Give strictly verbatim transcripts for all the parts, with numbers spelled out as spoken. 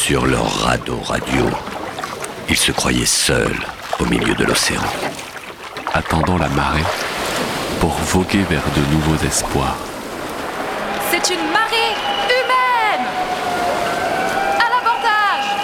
sur leur radeau radio. Ils se croyaient seuls au milieu de l'océan, attendant la marée pour voguer vers de nouveaux espoirs. C'est une marée humaine! À l'abordage!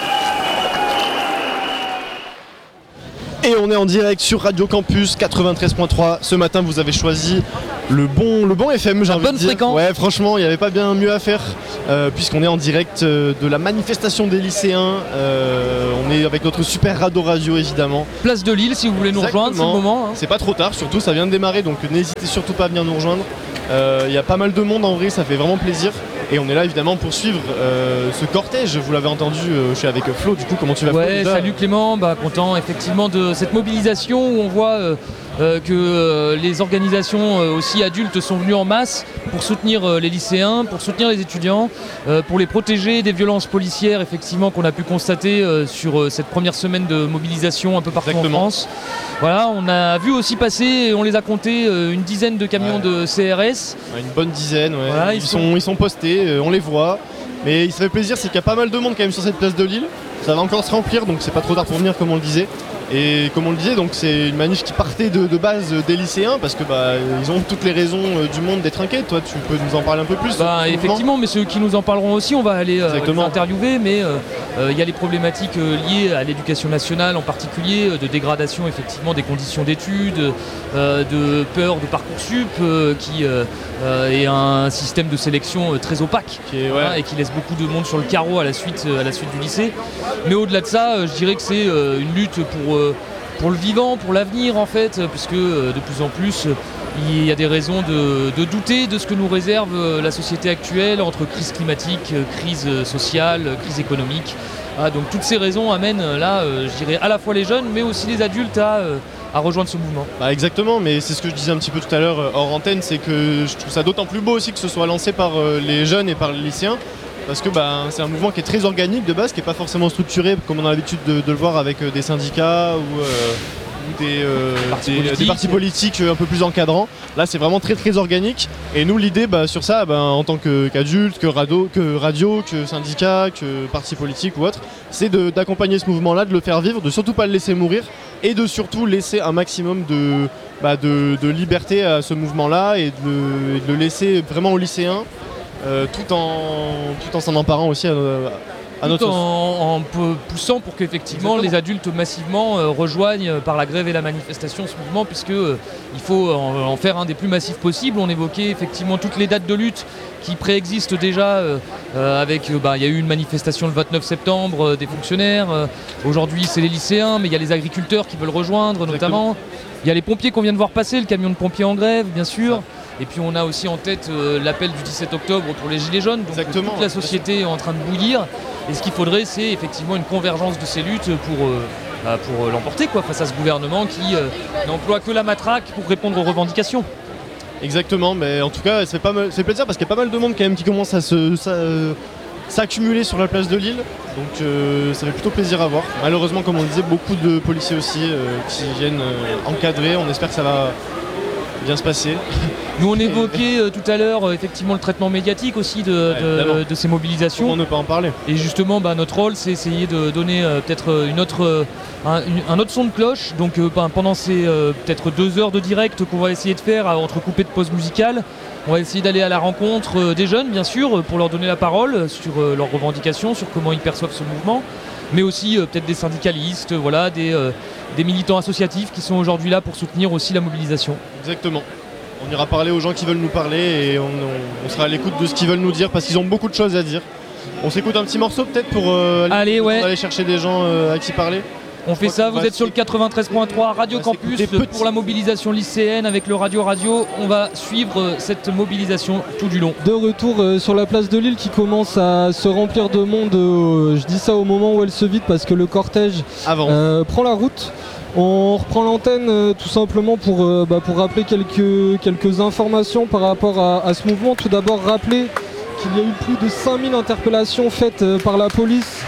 Et on est en direct sur Radio Campus quatre-vingt-treize point trois. Ce matin, vous avez choisi le bon, le bon F M, j'ai envie de dire. Bonne fréquence. Ouais, franchement, il n'y avait pas bien mieux à faire, euh, puisqu'on est en direct euh, de la manifestation des lycéens. Euh, on est avec notre super radeau radio, évidemment. Place de Lille, si vous voulez nous Exactement. rejoindre, c'est le moment. Hein. C'est pas trop tard, surtout, ça vient de démarrer, donc n'hésitez surtout pas à venir nous rejoindre. Il euh, y a pas mal de monde en vrai, ça fait vraiment plaisir. Et on est là évidemment pour suivre euh, ce cortège. Vous l'avez entendu, euh, je suis avec Flo, du coup comment tu vas? Ouais, Flo, déjà salut Clément, bah, content effectivement de cette mobilisation où on voit euh, euh, que euh, les organisations euh, aussi adultes sont venues en masse pour soutenir euh, les lycéens, pour soutenir les étudiants, euh, pour les protéger des violences policières effectivement qu'on a pu constater euh, sur euh, cette première semaine de mobilisation un peu partout Exactement. en France. Voilà, on a vu aussi passer, on les a comptés, euh, une dizaine de camions Ouais. de C R S. Une bonne dizaine, ouais. Voilà, ils, ils sont... sont- ils sont postés, euh, on les voit. Mais il se fait plaisir, c'est qu'il y a pas mal de monde quand même sur cette place de Lille. Ça va encore se remplir, donc c'est pas trop tard pour venir comme on le disait. Et comme on le disait, donc c'est une manif qui partait de, de base des lycéens parce que bah ils ont toutes les raisons euh, du monde d'être inquiets. Toi, tu peux nous en parler un peu plus? Bah, sur ce effectivement, mais ceux qui nous en parleront aussi, on va aller euh, Exactement. les interviewer, mais il euh, euh, y a les problématiques euh, liées à l'éducation nationale en particulier, euh, de dégradation effectivement des conditions d'études, euh, de peur de Parcoursup, euh, qui euh, euh, est un système de sélection euh, très opaque Qui est- ouais. hein, et qui laisse beaucoup de monde sur le carreau à la suite, euh, à la suite du lycée. Mais au-delà de ça, euh, je dirais que c'est euh, une lutte pour, euh, pour le vivant, pour l'avenir en fait, euh, puisque euh, de plus en plus euh, il y a des raisons de, de douter de ce que nous réserve euh, la société actuelle entre crise climatique, euh, crise euh, sociale, euh, crise économique. Ah, donc toutes ces raisons amènent euh, là, euh, je dirais, à la fois les jeunes, mais aussi les adultes à, euh, à rejoindre ce mouvement. Bah exactement, mais c'est ce que je disais un petit peu tout à l'heure euh, hors antenne, c'est que je trouve ça d'autant plus beau aussi que ce soit lancé par euh, les jeunes et par les lycéens, parce que bah, c'est un mouvement qui est très organique de base, qui n'est pas forcément structuré comme on a l'habitude de, de le voir avec euh, des syndicats ou, euh, ou des, euh, Partis des- politiques. des partis politiques euh, un peu plus encadrants. Là c'est vraiment très très organique, et nous l'idée bah, sur ça, bah, en tant que- qu'adulte, que, radio, que radio, que syndicat, que parti politique ou autre, c'est de- d'accompagner ce mouvement-là, de le faire vivre, de surtout pas le laisser mourir, et de surtout laisser un maximum de, bah, de, de liberté à ce mouvement-là et de, le- et de le laisser vraiment aux lycéens, euh, tout en tout en s'en emparant aussi à, à Tout notre en, sauce. en peu- poussant pour qu'effectivement Exactement. les adultes massivement euh, rejoignent euh, par la grève et la manifestation ce mouvement, puisque euh, il faut en, en faire un des plus massifs possibles. On évoquait effectivement toutes les dates de lutte qui préexistent déjà euh, euh, avec, euh, bah, il y a eu une manifestation le vingt-neuf septembre euh, des fonctionnaires, euh, aujourd'hui c'est les lycéens, mais il y a les agriculteurs qui veulent rejoindre notamment. Il y a les pompiers qu'on vient de voir passer, le camion de pompiers en grève bien sûr. Et puis on a aussi en tête euh, l'appel du dix-sept octobre pour les Gilets jaunes, donc Exactement. toute la société est en train de bouillir. Et ce qu'il faudrait, c'est effectivement une convergence de ces luttes pour, euh, bah, pour euh, l'emporter quoi, face à ce gouvernement qui euh, n'emploie que la matraque pour répondre aux revendications. Exactement, mais en tout cas ça fait, pas mal, ça fait plaisir parce qu'il y a pas mal de monde quand même qui commence à se, ça, euh, s'accumuler sur la place de Lille, donc euh, ça fait plutôt plaisir à voir. Malheureusement, comme on disait, beaucoup de policiers aussi euh, qui viennent euh, encadrer, on espère que ça va bien se passer. Nous on évoquait euh, tout à l'heure euh, effectivement le traitement médiatique aussi de, Ouais, de- évidemment. de ces mobilisations. Comment ne pas en parler? Et justement, bah, notre rôle, c'est essayer de donner euh, peut-être euh, une autre, euh, un, une- un autre son de cloche. Donc euh, bah, pendant ces euh, peut-être deux heures de direct qu'on va essayer de faire, euh, entrecoupées de pauses musicales, on va essayer d'aller à la rencontre euh, des jeunes, bien sûr, euh, pour leur donner la parole euh, sur euh, leurs revendications, sur comment ils perçoivent ce mouvement, mais aussi euh, peut-être des syndicalistes, euh, voilà, des, euh, des militants associatifs qui sont aujourd'hui là pour soutenir aussi la mobilisation. Exactement. On ira parler aux gens qui veulent nous parler et on, on- on sera à l'écoute de ce qu'ils veulent nous dire parce qu'ils ont beaucoup de choses à dire. On s'écoute un petit morceau peut-être pour euh, Allez, pour ouais. aller chercher des gens euh, à qui parler. On fait crois ça, qu'on vous va êtes sur le quatre-vingt-treize point trois Radio on va Campus s'écouter pour Petit. la mobilisation lycéenne avec le Radio Radio. On va suivre euh, cette mobilisation tout du long. De retour euh, sur la place de Lille qui commence à se remplir de monde, euh, je dis ça au moment où elle se vide parce que le cortège Avant. euh, prend la route. On reprend l'antenne euh, tout simplement pour, euh, bah, pour rappeler quelques, quelques informations par rapport à, à ce mouvement. Tout d'abord rappeler qu'il y a eu plus de cinq mille interpellations faites euh, par la police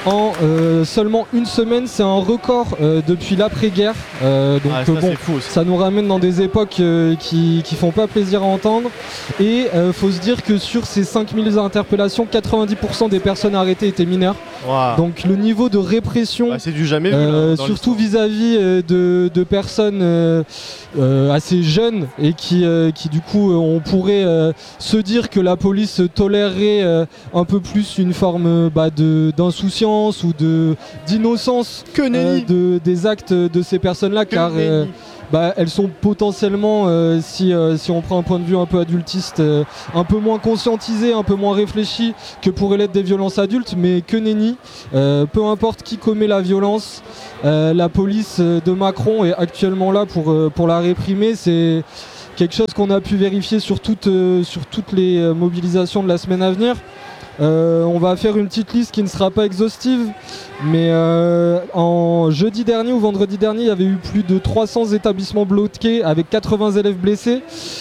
en euh, seulement une semaine. C'est un record euh, depuis l'après-guerre. Euh, donc Ah, ça, euh, bon, c'est fou aussi. ça nous ramène dans des époques euh, qui, qui font pas plaisir à entendre. Et euh, faut se dire que sur ces cinq mille interpellations, quatre-vingt-dix pour cent des personnes arrêtées étaient mineures. Waouh. Donc le niveau de répression, Ah, c'est du jamais vu. euh, là, dans surtout l'histoire. vis-à-vis euh, de, de personnes euh, euh, assez jeunes et qui, euh, qui du coup euh, on pourrait euh, se dire que la police tolérerait euh, un peu plus une forme euh, bah, de, d'insouciance ou de, d'innocence Que euh, nenni. de, des actes de ces personnes-là, Que car euh, nenni. bah, elles sont potentiellement, euh, si, euh, si on prend un point de vue un peu adultiste, euh, un peu moins conscientisées, un peu moins réfléchies que pourraient l'être des violences adultes, mais que nenni. Euh, peu importe qui commet la violence, euh, la police de Macron est actuellement là pour, euh, pour la réprimer. C'est quelque chose qu'on a pu vérifier sur toutes, euh, sur toutes les euh, mobilisations de la semaine à venir. Euh, on va faire une petite liste qui ne sera pas exhaustive, mais euh, en jeudi dernier ou vendredi dernier, il y avait eu plus de trois cents établissements bloqués avec quatre-vingts élèves blessés.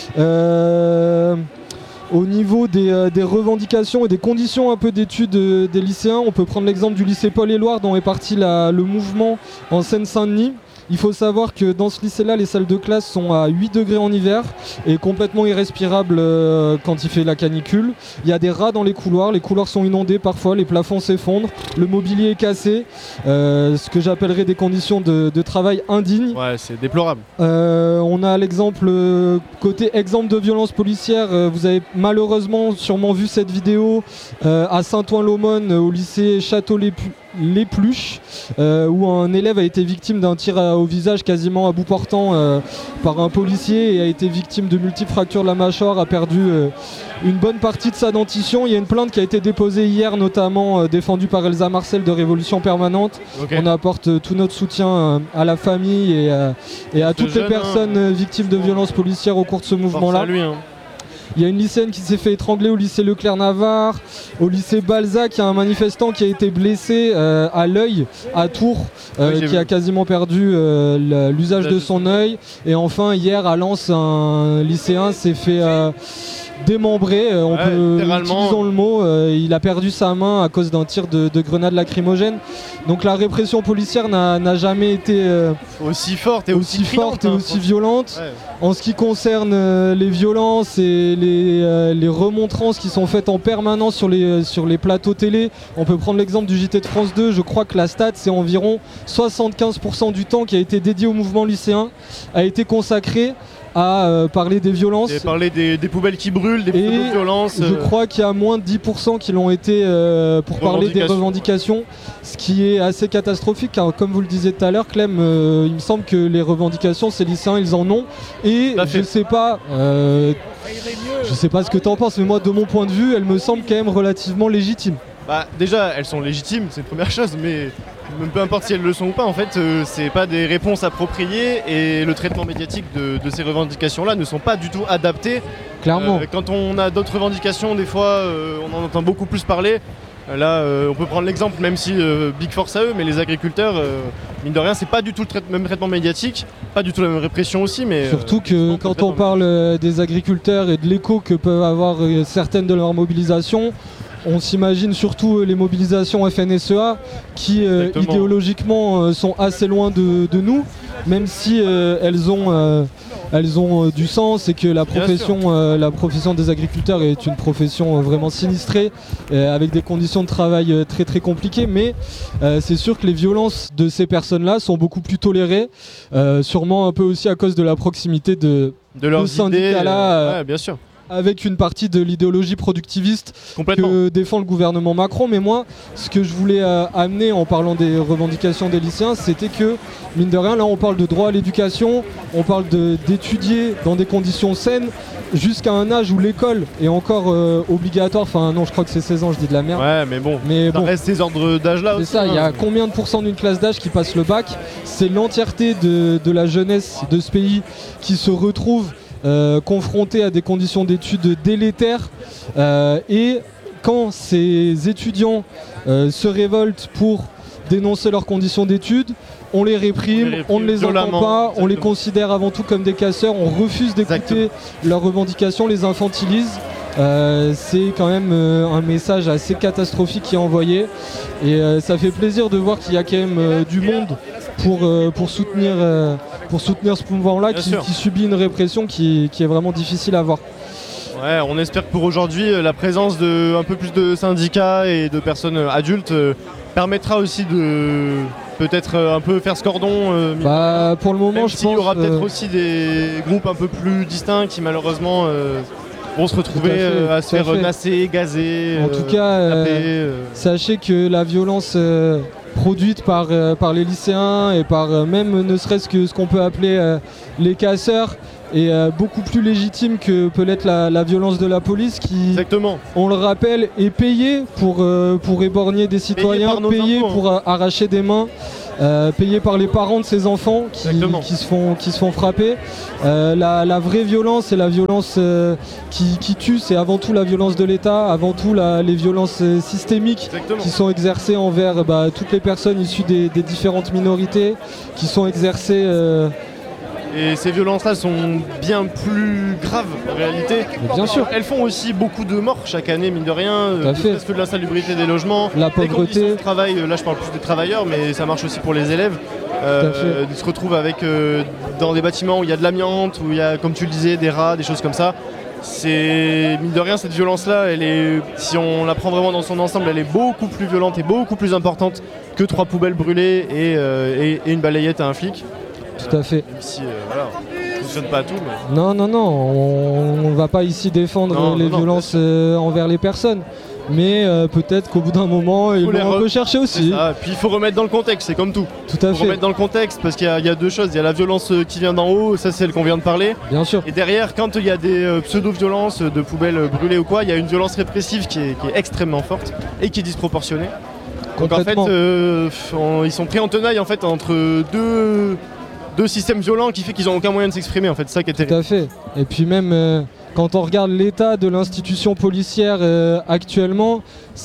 Euh, au niveau des, euh, des revendications et des conditions un peu d'études euh, des lycéens, on peut prendre l'exemple du lycée Paul-Éluard dont est parti la- le mouvement en Seine-Saint-Denis. Il faut savoir que dans ce lycée-là, les salles de classe sont à huit degrés en hiver et complètement irrespirables euh, quand il fait la canicule. Il y a des rats dans les couloirs, les couloirs sont inondés parfois, les plafonds s'effondrent, le mobilier est cassé, euh, ce que j'appellerais des conditions de, de travail indignes. Ouais, c'est déplorable. Euh, on a l'exemple, euh, côté exemple de violence policière, euh, vous avez malheureusement sûrement vu cette vidéo euh, à Saint-Ouen-l'Aumône, euh, au lycée Château-les-Pu- Les Pluches, euh, où un élève a été victime d'un tir à- au visage quasiment à bout portant euh, par un policier et a été victime de multiples fractures de la mâchoire, a perdu euh, une bonne partie de sa dentition. Il y a une plainte qui a été déposée hier, notamment euh, défendue par Elsa Marcel de Révolution Permanente. Ok. On apporte euh, tout notre soutien euh, à la famille et, euh, et à Ce toutes jeune, les personnes hein. euh, victimes de violences policières au cours de ce Force mouvement-là. à lui, hein. Il y a une lycéenne qui s'est fait étrangler au lycée Leclerc-Navarre, au lycée Balzac, il y a un manifestant qui a été blessé euh, à l'œil à Tours, euh, Oui, j'ai qui vu. a quasiment perdu euh, le- l'usage de son œil. Et enfin hier à Lens, un lycéen s'est fait euh, démembrer, euh, on Ouais, peut littéralement. utilisons le mot, euh, il a perdu sa main à cause d'un tir de, de grenade lacrymogène. Donc la répression policière n'a n'a jamais été euh, Aussi forte et aussi, aussi forte et criante, hein, aussi violente. Ouais. En ce qui concerne euh, les violences et les, euh, les remontrances qui sont faites en permanence sur les, euh, sur les plateaux télé, on peut prendre l'exemple du J T de France deux. Je crois que la stat, c'est environ soixante-quinze pour cent du temps qui a été dédié au mouvement lycéen, a été consacré à euh, parler des violences. Et parler des, des poubelles qui brûlent, des Et photos de violence. Je euh, crois qu'il y a moins de dix pour cent qui l'ont été euh, pour parler des Revendications. revendications, ce qui est assez catastrophique car comme vous le disiez tout à l'heure, Clem, euh, il me semble que les revendications, ces lycéens, ils en ont. Et Tout à fait. je sais pas, euh, je sais pas ce que t'en penses, mais moi de mon point de vue, elles me semblent quand même relativement légitimes. Bah, déjà, elles sont légitimes, c'est une première chose, mais même peu importe si elles le sont ou pas, en fait, euh, c'est pas des réponses appropriées et le traitement médiatique de, de ces revendications-là ne sont pas du tout adaptés. Clairement. Euh, quand on a d'autres revendications, des fois, euh, on en entend beaucoup plus parler. Euh, Là, euh, on peut prendre l'exemple, même si euh, Big Force à eux, mais les agriculteurs, euh, mine de rien, c'est pas du tout le trai- même traitement médiatique, pas du tout la même répression aussi, mais. Surtout euh, que justement, quand on complètement parle euh, des agriculteurs et de l'écho que peuvent avoir euh, certaines de leurs mobilisations, on s'imagine surtout euh, les mobilisations F N S E A qui euh, Exactement. idéologiquement euh, sont assez loin de, de nous, même si euh, elles ont, euh, elles ont euh, du sens et que la Bien profession, euh, la profession des agriculteurs est une profession euh, vraiment sinistrée euh, avec des conditions de travail euh, très très compliquées, mais euh, c'est sûr que les violences de ces personnes-là sont beaucoup plus tolérées, euh, sûrement un peu aussi à cause de la proximité de de leurs ce syndicat-là, idées, euh, euh, ouais, bien sûr, avec une partie de l'idéologie productiviste complètement. que défend le gouvernement Macron. Mais moi, ce que je voulais euh, amener en parlant des revendications des lycéens, c'était que, mine de rien, là on parle de droit à l'éducation, on parle de- d'étudier dans des conditions saines jusqu'à un âge où l'école est encore euh, obligatoire. Enfin non, je crois que c'est seize ans, je dis de la merde. Ouais, mais bon, Mais ça bon, reste ces ordres d'âge-là c'est aussi. ça, il y a hein. combien de pourcents d'une classe d'âge qui passe le bac? C'est l'entièreté de, de la jeunesse de ce pays qui se retrouve euh, confrontée à des conditions d'études délétères. Euh, et quand ces étudiants euh, se révoltent pour dénoncer leurs conditions d'études, on les réprime, On les réprime on ne les entend violemment, pas, on les exactement. considère avant tout comme des casseurs, on refuse d'écouter Exactement. leurs revendications, les infantilise. Euh, c'est quand même euh, un message assez catastrophique qui est envoyé et euh, ça fait plaisir de voir qu'il y a quand même euh, du monde pour, euh, pour, soutenir, euh, pour soutenir ce mouvement-là qui, qui subit une répression qui, qui est vraiment difficile à voir. Ouais, on espère que pour aujourd'hui, la présence de un peu plus de syndicats et de personnes adultes euh, permettra aussi de peut-être euh, un peu faire ce cordon. Euh, bah, pour le moment, Même je s'il pense. y aura peut-être euh... aussi des groupes un peu plus distincts qui malheureusement euh, vont se retrouver à, fait, euh, à se faire nasser, gazer. En euh, tout cas, euh, taper, euh... sachez que la violence euh, produite par, euh, par les lycéens et par euh, même ne serait-ce que ce qu'on peut appeler euh, les casseurs est euh, beaucoup plus légitime que peut l'être la, la violence de la police qui, Exactement. on le rappelle, est payée pour, euh, pour éborgner des citoyens, payée pour euh, arracher des mains. Euh, payé par les parents de ces enfants qui, qui, se, font, qui se font frapper. Euh, la, la vraie violence et la violence euh, qui, qui tue, c'est avant tout la violence de l'État, avant tout la, les violences euh, systémiques Exactement. Qui sont exercées envers bah, toutes les personnes issues des, des différentes minorités, qui sont exercées... Euh, Et ces violences-là sont bien plus graves en réalité. Mais bien sûr. Elles font aussi beaucoup de morts chaque année, mine de rien. Parce que de l'insalubrité des logements, la pauvreté. De travail, là je parle plus des travailleurs, mais ça marche aussi pour les élèves. Euh, ils se retrouvent avec, euh, dans des bâtiments où il y a de l'amiante, où il y a, comme tu le disais, des rats, des choses comme ça. C'est, mine de rien, cette violence-là, elle est, si on la prend vraiment dans son ensemble, elle est beaucoup plus violente et beaucoup plus importante que trois poubelles brûlées et, euh, et, et une balayette à un flic. Tout à fait. Même si, euh, voilà, ça ne fonctionne pas à tout. Mais... Non, non, non, on ne va pas ici défendre non, les non, violences euh, envers les personnes. Mais euh, peut-être qu'au bout d'un moment, ils vont re... un peu chercher aussi. Et puis il faut remettre dans le contexte, c'est comme tout. Tout à il faut fait. remettre dans le contexte parce qu'il y, y a deux choses. Il y a la violence qui vient d'en haut, ça c'est celle qu'on vient de parler. Bien sûr. Et derrière, quand il y a des euh, pseudo-violences, de poubelles brûlées ou quoi, il y a une violence répressive qui est, qui est extrêmement forte et qui est disproportionnée. Donc en fait, euh, on, ils sont pris en tenaille en fait, entre deux... deux systèmes violents qui fait qu'ils n'ont aucun moyen de s'exprimer en fait, c'est ça qui est terrible. Tout à fait. Et puis même euh, quand on regarde l'état de l'institution policière euh, actuellement,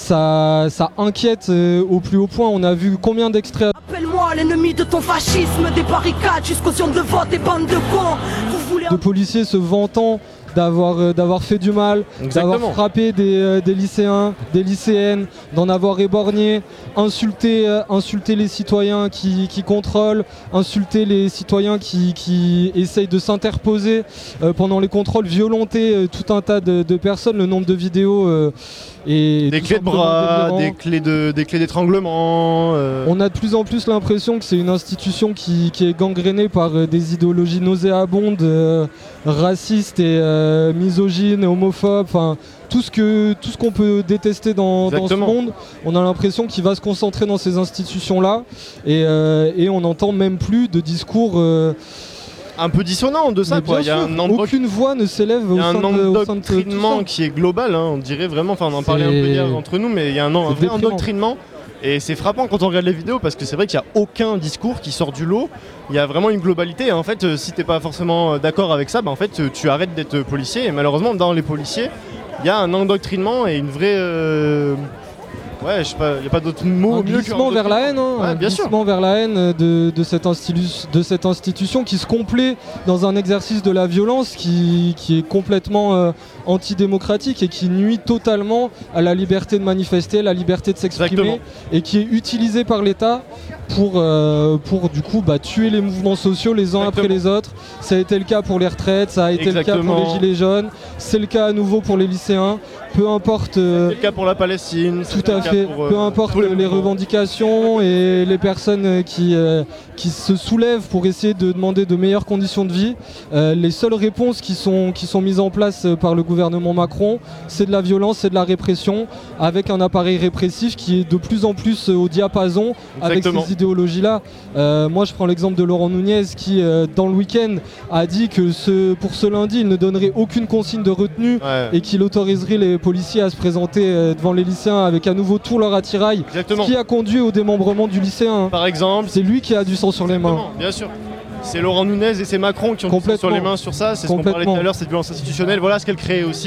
ça, ça inquiète euh, au plus haut point. On a vu combien d'extraits. Appelle-moi l'ennemi de ton fascisme, des barricades jusqu'aux caution de vote et bande de cons. Vous voulez... De policiers se vantant d'avoir euh, d'avoir fait du mal, d'avoir frappé des, euh, des lycéens, des lycéennes, d'en avoir éborgné, insulter, euh, insulter les citoyens qui, qui contrôlent, insulter les citoyens qui, qui essayent de s'interposer euh, pendant les contrôles, violenter euh, tout un tas de, de personnes. Le nombre de vidéos euh, est des clés de bras, des clés de, des clés d'étranglement. Euh... On a de plus en plus l'impression que c'est une institution qui, qui est gangrénée par euh, des idéologies nauséabondes, euh, racistes et euh, misogyne, homophobe, enfin tout ce que tout ce qu'on peut détester dans, dans ce monde, on a l'impression qu'il va se concentrer dans ces institutions-là et, euh, et on n'entend même plus de discours euh, un peu dissonant de ça. Quoi. Il y a un endroc... Aucune voix ne s'élève au sein de, au sein de tout ça. Il y a un endoctrinement qui est global, hein, on dirait vraiment, enfin on en parlait un peu hier entre nous, mais il y a un, un vrai endoctrinement. Et c'est frappant quand on regarde les vidéos parce que c'est vrai qu'il n'y a aucun discours qui sort du lot. Il y a vraiment une globalité. En fait, euh, si t'es pas forcément d'accord avec ça, bah, en fait, tu arrêtes d'être policier. Et malheureusement, dans les policiers, il y a un endoctrinement et une vraie... Euh... Ouais, je sais pas, il n'y a pas d'autre mot un mieux que... glissement vers la haine, hein, ouais, un bien glissement sûr. vers la haine de, de, cette de cette institution qui se complaît dans un exercice de la violence qui, qui est complètement euh, antidémocratique et qui nuit totalement à la liberté de manifester, la liberté de s'exprimer et qui est utilisé par l'État pour, euh, pour du coup bah, tuer les mouvements sociaux les uns Exactement. Après les autres. Ça a été le cas pour les retraites, ça a été Exactement. Le cas pour les gilets jaunes, c'est le cas à nouveau pour les lycéens. Peu importe. Euh, c'est le cas pour la Palestine. Tout à fait. Pour, euh, peu importe les, les revendications et les personnes qui, euh, qui se soulèvent pour essayer de demander de meilleures conditions de vie. Euh, les seules réponses qui sont, qui sont mises en place par le gouvernement Macron, c'est de la violence, c'est de la répression, avec un appareil répressif qui est de plus en plus au diapason Exactement. Avec ces idéologies-là. Euh, moi, je prends l'exemple de Laurent Nunez qui, euh, dans le week-end, a dit que ce, pour ce lundi, il ne donnerait aucune consigne de retenue ouais. et qu'il autoriserait les policiers à se présenter euh, devant les lycéens avec à nouveau tout leur attirail, Exactement. Ce qui a conduit au démembrement du lycéen. Par exemple, c'est lui qui a du sang sur Exactement. Les mains. Bien sûr. C'est Laurent Nunez et c'est Macron qui ont du sang sur les mains sur ça. C'est ce qu'on parlait tout à l'heure, cette violence institutionnelle. Voilà ce qu'elle crée aussi.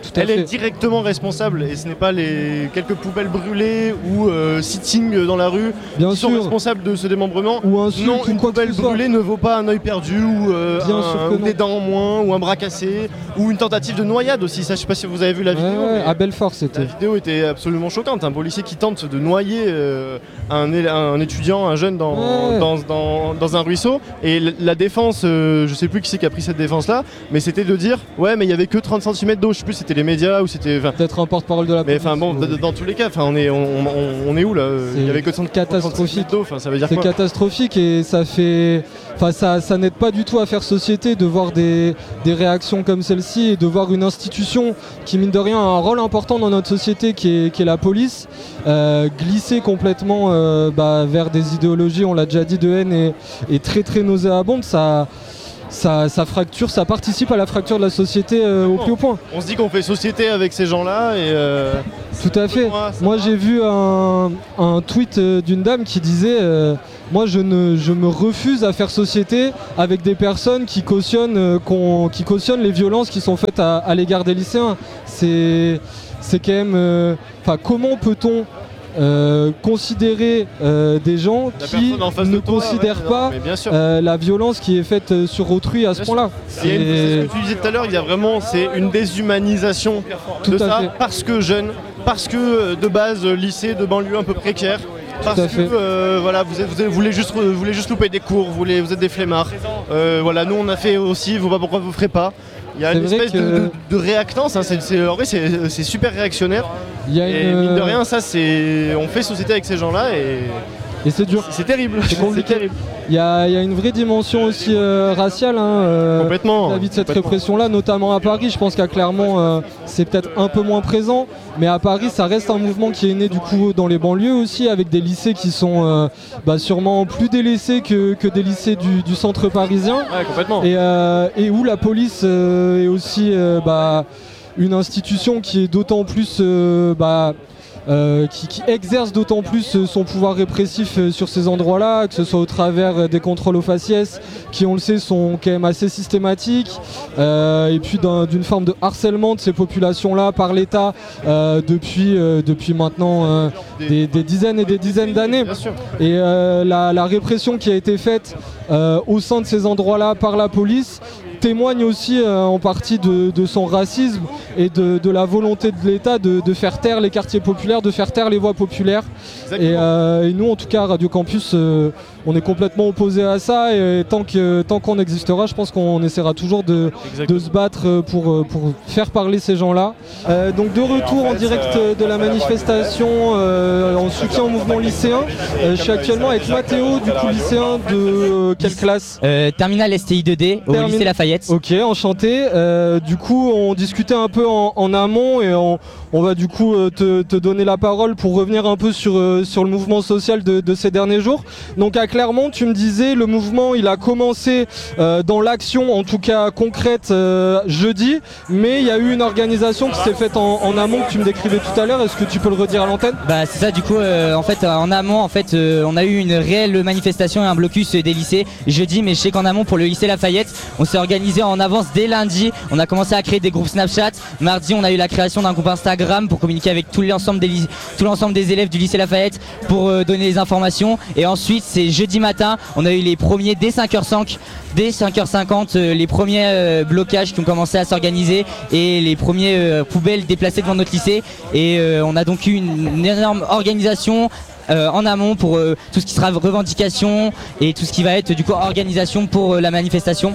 Tout à elle fait. est directement responsable et ce n'est pas les quelques poubelles brûlées ou euh, sitting dans la rue Bien qui sûr. sont responsables de ce démembrement. Ou insulte, non, ou une quoi que poubelle ce soit. brûlée ne vaut pas un œil perdu ou euh, Bien un- sûr que ou non. des dents en moins ou un bras cassé ou une tentative de noyade aussi. Ça, je sais pas si vous avez vu la Ouais, vidéo. ouais, mais à Belfort La c'était. vidéo était absolument choquante. Un policier qui tente de noyer euh, un, é- un étudiant, un jeune dans, Ouais. dans, dans- dans un ruisseau. Et l- la défense, euh, je sais plus qui c'est qui a pris cette défense-là, mais c'était de dire ouais, mais il y avait que trente centimètres d'eau. Je sais plus, c'était les médias ou c'était. enfin, Peut-être un porte-parole de la Mais police. enfin bon, ou- d- dans tous les cas, enfin on est, on, on- on est où là Il y avait que trente catastrophique. centimètres d'eau. Enfin, ça veut dire C'est quoi catastrophique et ça fait. Enfin, ça, ça n'aide pas du tout à faire société de voir des, des réactions comme celle-ci et de voir une institution qui, mine de rien, a un rôle important dans notre société qui est, qui est la police, euh, glisser complètement euh, bah, vers des idéologies, on l'a déjà dit, de haine et, et très très nauséabonde. Ça, ça, ça fracture, ça participe à la fracture de la société euh, au plus haut point. On se dit qu'on fait société avec ces gens-là et. euh, Tout à fait. Moi, ça Moi va. j'ai vu un, un tweet euh, d'une dame qui disait euh, moi je, ne, je me refuse à faire société avec des personnes qui cautionnent, euh, qu'on- qui cautionnent les violences qui sont faites à, à l'égard des lycéens. C'est c'est quand même... euh, Enfin comment peut-on euh, considérer euh, des gens la qui personne en face ne de toi, considèrent ouais, non, pas mais bien sûr. euh, la violence qui est faite euh, sur autrui à ce Bien sûr. point-là. Il y a une- c'est C'est- ce que tu disais tout à l'heure, il y a vraiment c'est une déshumanisation Tout de à ça fait. parce que jeune, parce que euh, de base euh, lycée de banlieue un peu précaire, parce à que fait. euh, voilà vous, êtes- vous, êtes- vous voulez juste vous voulez juste louper des cours, vous, voulez, vous êtes des flemmards. Euh, voilà nous on a fait aussi, vous pas pourquoi vous ferez pas. Il y a C'est une vrai espèce que- de, de- de réactance, hein, c'est, c'est- en vrai c'est, c'est super réactionnaire. Il y a Et une- mine de rien ça c'est. On fait société avec ces gens-là et Et c'est dur. c'est terrible. C'est compliqué. terrible. Il y, a il y a une vraie dimension aussi euh, raciale hein, euh, Complètement. vis-à-vis de cette complètement. répression-là, notamment à Paris. Je pense qu'à Clermont, euh, c'est peut-être un peu moins présent, mais à Paris, ça reste un mouvement qui est né du coup dans les banlieues aussi, avec des lycées qui sont euh, bah, sûrement plus délaissés que, que des lycées du, du centre parisien, Ouais, complètement. et, euh, et où la police euh, est aussi euh, bah, une institution qui est d'autant plus... euh, bah, Euh, qui, qui exerce d'autant plus euh, son pouvoir répressif euh, sur ces endroits-là, que ce soit au travers euh, des contrôles aux faciès, qui on le sait sont quand même assez systématiques, euh, et puis d'un- d'une forme de harcèlement de ces populations-là par l'État euh, depuis, euh, depuis maintenant euh, des, des dizaines et des dizaines d'années. Bien sûr. Et euh, la, la répression qui a été faite euh, au sein de ces endroits-là par la police témoigne aussi euh, en partie de, de son racisme et de, de la volonté de l'État de, de faire taire les quartiers populaires, de faire taire les voix populaires. Exactement. Et, euh, et nous, en tout cas, à Radio Campus, euh, on est complètement opposé à ça. Et tant que tant qu'on existera, je pense qu'on essaiera toujours de, de se battre pour, pour faire parler ces gens-là. Euh, donc de retour en direct de la manifestation euh, en soutien au mouvement lycéen. Euh, je suis actuellement avec Mathéo, du coup lycéen de euh, quelle classe? Euh, terminal S T I deux D au Termin- lycée Lafayette. Ok, enchanté. Euh, du coup, on discutait un peu en, en amont et on, on va du coup euh, te, te donner la parole pour revenir un peu sur, euh, sur le mouvement social de, de ces derniers jours. Donc à Clermont, tu me disais, le mouvement il a commencé euh, dans l'action, en tout cas concrète, euh, jeudi, mais il y a eu une organisation qui s'est faite en, en amont que tu me décrivais tout à l'heure. Est-ce que tu peux le redire à l'antenne? Bah c'est ça du coup euh, en fait euh, en amont en fait euh, on a eu une réelle manifestation et un blocus euh, des lycées jeudi, mais je sais qu'en amont pour le lycée Lafayette on s'est organisé en avance dès lundi. On a commencé à créer des groupes Snapchat. Mardi on a eu la création d'un groupe Instagram pour communiquer avec tout l'ensemble des, lyc- tout l'ensemble des élèves du lycée Lafayette pour euh, donner les informations. Et ensuite c'est jeudi matin on a eu les premiers dès cinq heures cinq dès cinq heures cinquante euh, les premiers euh, blocages qui ont commencé à s'organiser et les premiers euh, poubelles déplacées devant notre lycée. Et euh, on a donc eu une, une énorme organisation Euh, en amont pour euh, tout ce qui sera revendication et tout ce qui va être du coup organisation pour euh, la manifestation.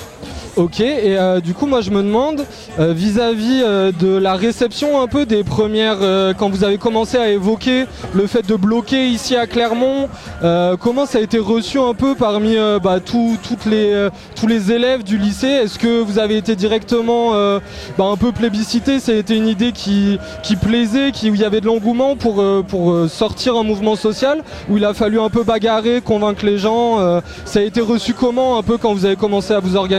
Ok, et euh, du coup moi je me demande euh, vis-à-vis euh, de la réception un peu des premières, euh, quand vous avez commencé à évoquer le fait de bloquer ici à Clermont, euh, comment ça a été reçu un peu parmi euh, bah, tout- toutes les, euh, tous les élèves du lycée? Est-ce que vous avez été directement euh, bah, un peu plébiscité? Ça a été une idée qui, qui plaisait, qui, où il y avait de l'engouement pour, euh, pour euh, sortir un mouvement social, où il a fallu un peu bagarrer, convaincre les gens? euh, Ça a été reçu comment un peu quand vous avez commencé à vous organiser?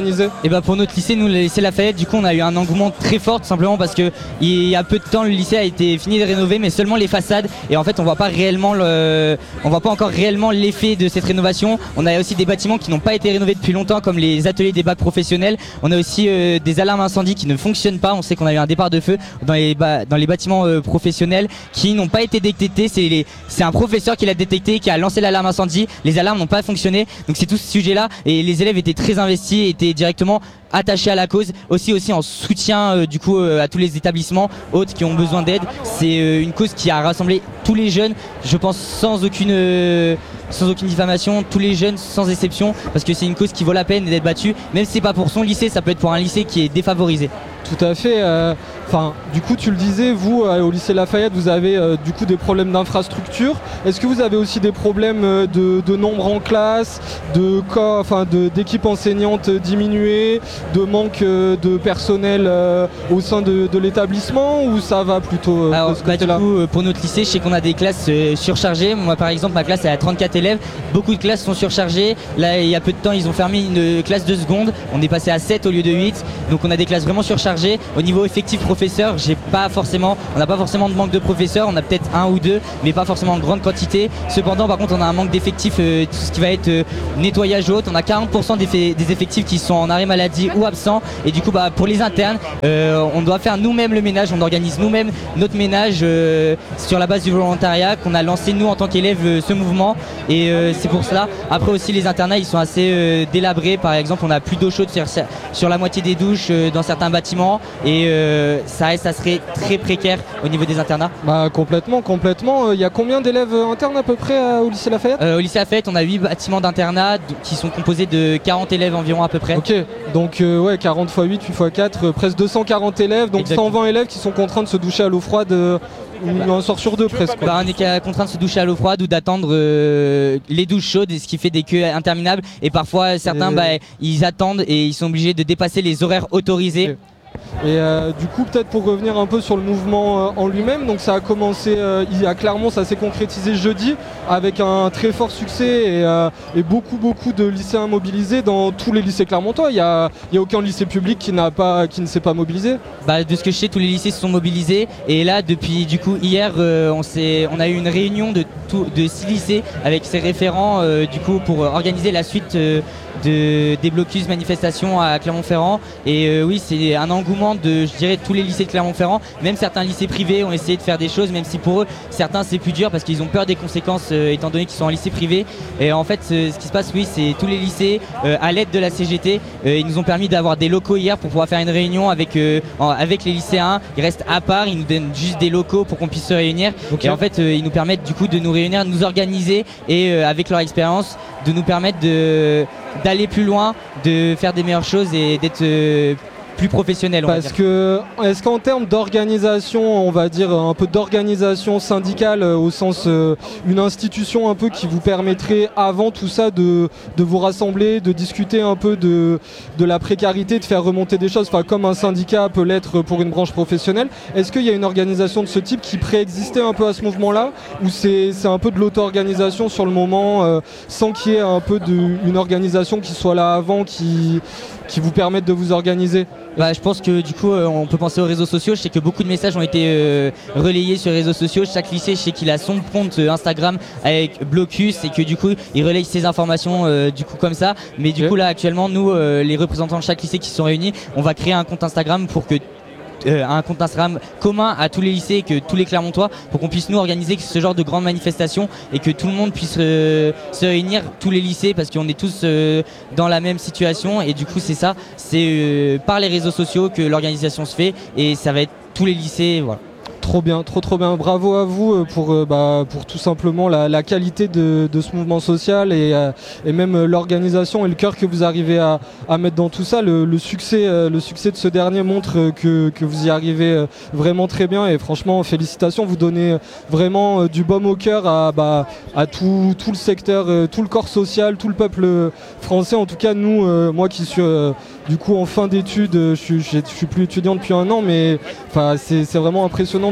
Et bah pour notre lycée, nous le lycée Lafayette, du coup on a eu un engouement très fort tout simplement parce que il y a peu de temps le lycée a été fini de rénover mais seulement les façades et en fait on voit pas réellement le, on voit pas encore réellement l'effet de cette rénovation. On a aussi des bâtiments qui n'ont pas été rénovés depuis longtemps comme les ateliers des bacs professionnels. On a aussi euh, des alarmes incendie qui ne fonctionnent pas. On sait qu'on a eu un départ de feu dans les, ba- dans les bâtiments euh, professionnels qui n'ont pas été détectés. C'est, les, c'est un professeur qui l'a détecté, qui a lancé l'alarme incendie. Les alarmes n'ont pas fonctionné. Donc c'est tout ce sujet-là et les élèves étaient très investis, étaient directement attachés à la cause, aussi aussi en soutien euh, du coup euh, à tous les établissements autres qui ont besoin d'aide. C'est euh, une cause qui a rassemblé tous les jeunes, je pense sans aucune euh, sans aucune diffamation, tous les jeunes sans exception, parce que c'est une cause qui vaut la peine d'être battue, même si c'est pas pour son lycée, ça peut être pour un lycée qui est défavorisé. Tout à fait. Enfin, euh, du coup, tu le disais, vous, euh, au lycée Lafayette, vous avez euh, du coup des problèmes d'infrastructure. Est-ce que vous avez aussi des problèmes euh, de, de nombre en classe, de corps, enfin, de, d'équipes enseignantes diminuées, de manque euh, de personnel euh, au sein de, de l'établissement, ou ça va plutôt euh, Alors, de ce bah, du côté-là? coup, euh, pour notre lycée, je sais qu'on a des classes euh, surchargées. Moi, par exemple, ma classe elle a trente-quatre élèves. Beaucoup de classes sont surchargées. Là, il y a peu de temps, ils ont fermé une classe de seconde. On est passé à sept au lieu de huit. Donc, on a des classes vraiment surchargées. Au niveau effectif professeur, j'ai pas forcément, on n'a pas forcément de manque de professeurs, on a peut-être un ou deux, mais pas forcément en grande quantité. Cependant, par contre, on a un manque d'effectifs, euh, tout ce qui va être euh, nettoyage haute. On a quarante pour cent des, des effectifs qui sont en arrêt maladie ou absents. Et du coup, bah, pour les internes, euh, on doit faire nous-mêmes le ménage, on organise nous-mêmes notre ménage euh, sur la base du volontariat qu'on a lancé nous en tant qu'élèves euh, ce mouvement. Et euh, c'est pour cela. Après aussi, les internats, ils sont assez euh, délabrés. Par exemple, on a plus d'eau chaude sur, sur la moitié des douches euh, dans certains bâtiments. Et euh, ça, ça serait très précaire au niveau des internats. Bah complètement, complètement. Il y a combien d'élèves internes à peu près euh, au lycée Lafayette? euh, Au lycée Lafayette, on a huit bâtiments d'internat qui sont composés de quarante élèves environ à peu près. Ok, donc euh, ouais, quarante fois huit, huit fois quatre, euh, presque deux cent quarante élèves, donc Exactement. cent vingt élèves qui sont contraints de se doucher à l'eau froide euh, bah, un soir sur deux presque. Bah, on est contraint de se doucher à l'eau froide ou d'attendre euh, les douches chaudes, ce qui fait des queues interminables. Et parfois certains, et... bah, ils attendent et ils sont obligés de dépasser les horaires autorisés. Okay. Et euh, du coup, peut-être pour revenir un peu sur le mouvement euh, en lui-même, donc ça a commencé euh, à Clermont, ça s'est concrétisé jeudi avec un très fort succès et, euh, et beaucoup beaucoup de lycéens mobilisés dans tous les lycées clermontois. Il n'y a, a aucun lycée public qui, n'a pas, qui ne s'est pas mobilisé. Bah, de ce que je sais, tous les lycées se sont mobilisés et là, depuis du coup hier, euh, on, s'est, on a eu une réunion de, tout, de six lycées avec ses référents euh, du coup pour organiser la suite euh, de, des blocus manifestations à Clermont-Ferrand. Et euh, oui, c'est un engouement de, je dirais, tous les lycées de Clermont-Ferrand. Même certains lycées privés ont essayé de faire des choses, même si pour eux, certains c'est plus dur parce qu'ils ont peur des conséquences euh, étant donné qu'ils sont en lycée privé. Et en fait, ce, ce qui se passe, oui, c'est tous les lycées, euh, à l'aide de la C G T, euh, ils nous ont permis d'avoir des locaux hier pour pouvoir faire une réunion avec, euh, en, avec les lycéens. Ils restent à part, ils nous donnent juste des locaux pour qu'on puisse se réunir. Okay. Et en fait, euh, ils nous permettent du coup de nous réunir, de nous organiser et euh, avec leur expérience, de nous permettre de, d'aller plus loin, de faire des meilleures choses et d'être euh, plus professionnel. On Parce va dire. que, est-ce qu'en termes d'organisation, on va dire un peu d'organisation syndicale euh, au sens euh, une institution un peu qui vous permettrait avant tout ça de, de vous rassembler, de discuter un peu de, de la précarité, de faire remonter des choses, enfin comme un syndicat peut l'être pour une branche professionnelle, est-ce qu'il y a une organisation de ce type qui préexistait un peu à ce mouvement-là, ou c'est, c'est un peu de l'auto-organisation sur le moment euh, sans qu'il y ait un peu de, une organisation qui soit là avant, qui, qui vous permette de vous organiser? Bah, je pense que du coup euh, on peut penser aux réseaux sociaux. Je sais que beaucoup de messages ont été euh, relayés sur les réseaux sociaux. Chaque lycée, je sais qu'il a son compte euh, Instagram avec Blocus et que du coup il relaye ses informations euh, du coup comme ça. Mais du okay. coup là actuellement nous euh, les représentants de chaque lycée qui sont réunis, on va créer un compte Instagram pour que Euh, un compte Instagram commun à tous les lycées et que tous les Clermontois pour qu'on puisse nous organiser ce genre de grandes manifestations et que tout le monde puisse euh, se réunir, tous les lycées, parce qu'on est tous euh, dans la même situation et du coup c'est ça, c'est euh, par les réseaux sociaux que l'organisation se fait et ça va être tous les lycées, voilà. Trop bien, trop trop bien. Bravo à vous pour, euh, bah, pour tout simplement la, la qualité de, de ce mouvement social et, euh, et même euh, l'organisation et le cœur que vous arrivez à, à mettre dans tout ça. Le, le, succès, euh, le succès de ce dernier montre euh, que, que vous y arrivez euh, vraiment très bien et franchement félicitations. Vous donnez vraiment euh, du baume au cœur à, bah, à tout, tout le secteur, euh, tout le corps social, tout le peuple français. En tout cas nous, euh, moi qui suis euh, du coup en fin d'études, je, je, je suis plus étudiant depuis un an, mais c'est, c'est vraiment impressionnant de